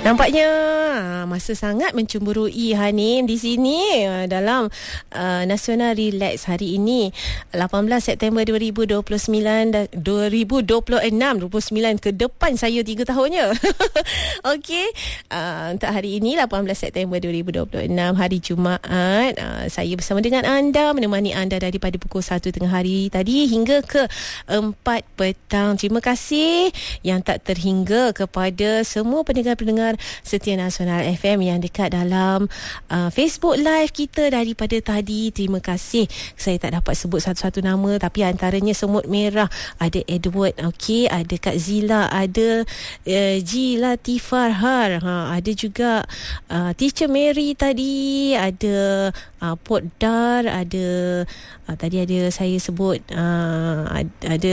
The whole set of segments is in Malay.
Nampaknya masa sangat mencemburui Hanim di sini dalam Nasional Relax hari ini 18 September 2029 29 ke depan saya 3 tahunnya. Okey, untuk hari ini 18 September 2026 hari Jumaat, saya bersama dengan anda menemani anda daripada pukul 1 tengah hari tadi hingga ke 4 petang. Terima kasih yang tak terhingga kepada semua pendengar-pendengar setia Nasional FM yang dekat dalam Facebook Live kita daripada tadi. Terima kasih. Saya tak dapat sebut satu-satu nama, tapi antaranya semut merah, ada Edward, okey, ada Kak Zila, ada G Latifar, ada juga Teacher Mary tadi, ada Potdar, ada tadi ada saya sebut ada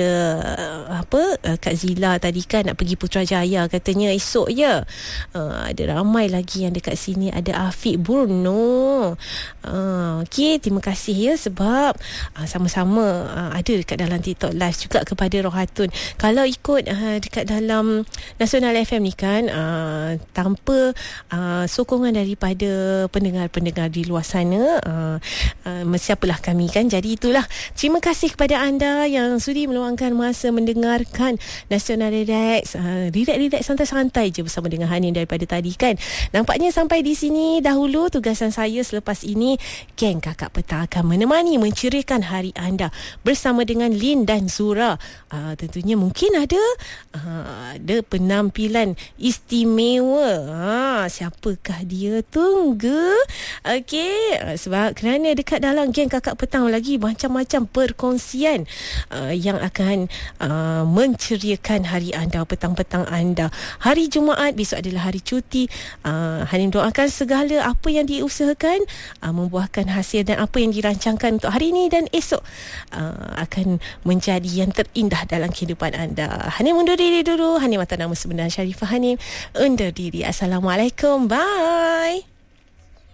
Kak Zila tadi kan nak pergi Putrajaya katanya esok ya. Ada ramai lagi yang dekat sini, ada Afiq Burno. Okey, terima kasih ya sebab sama-sama ada dekat dalam TikTok Live juga kepada Rohatun. Kalau ikut dekat dalam Nasional FM ni kan, tanpa sokongan daripada pendengar-pendengar di luar sana, siapalah kami kan. Jadi itulah, terima kasih kepada anda yang sudi meluangkan masa mendengarkan Nasional Relax. Relax santai-santai je bersama dengan Hanin daripada tadi kan. Nampaknya sampai di sini dahulu tugasan saya. Selepas ini geng Kakak Petang akan menemani menceriakan hari anda bersama dengan Lin dan Zura. Tentunya mungkin ada penampilan istimewa. Siapakah dia? Tunggu. Okey, sebab kerana dekat dalam geng Kakak Petang lagi macam-macam perkongsian yang akan menceriakan hari anda, petang-petang anda. Hari Jumaat, besok adalah hari cuti. Hanim doakan segala apa yang diusahakan membuahkan hasil, dan apa yang dirancangkan untuk hari ini dan esok akan menjadi yang terindah dalam kehidupan anda. Hanim undur diri dulu. Hanim atas nama sebenar Sharifah Hanim undur diri. Assalamualaikum. Bye.